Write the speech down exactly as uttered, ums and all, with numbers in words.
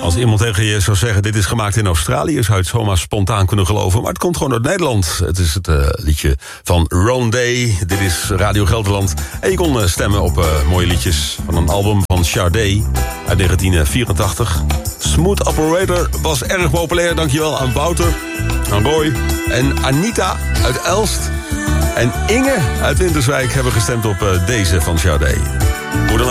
Als iemand tegen je zou zeggen, dit is gemaakt in Australië, zou je het zomaar spontaan kunnen geloven. Maar het komt gewoon uit Nederland. Het is het uh, liedje van Ron Day. Dit is Radio Gelderland. En je kon uh, stemmen op uh, mooie liedjes van een album van Sade uit negentien vierentachtig. Smooth Operator was erg populair. Dankjewel aan Wouter, aan Roy en Anita uit Elst. En Inge uit Winterswijk hebben gestemd op uh, deze van Sade. Hoe dan ook.